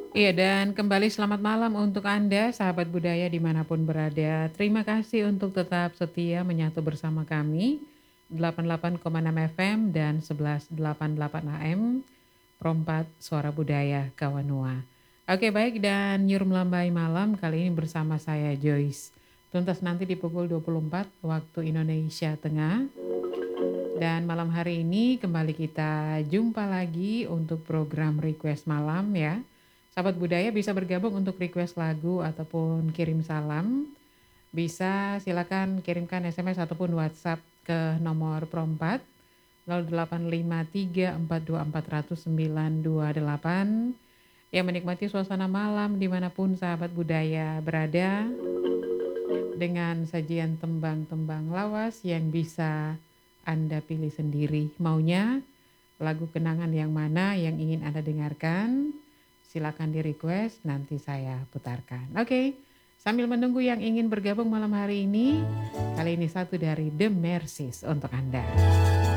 Iya, dan kembali selamat malam untuk Anda, sahabat budaya dimanapun berada. Terima kasih untuk tetap setia menyatu bersama kami, 88,6 FM dan 1188 AM, Perompat Suara Budaya Kawanua. Oke, baik, dan Nyur Melambai Malam kali ini bersama saya Joyce. Tuntas nanti di pukul 24 waktu Indonesia Tengah. Dan malam hari ini kembali kita jumpa lagi untuk program request malam ya. Sahabat budaya bisa bergabung untuk request lagu ataupun kirim salam. Bisa silakan kirimkan SMS ataupun WhatsApp ke nomor perompat 0853424928 yang menikmati suasana malam dimanapun sahabat budaya berada dengan sajian tembang-tembang lawas yang bisa Anda pilih sendiri. Maunya lagu kenangan yang mana yang ingin Anda dengarkan? Silakan di-request, nanti saya putarkan. Oke, sambil menunggu yang ingin bergabung malam hari ini, kali ini satu dari The Mercies untuk Anda.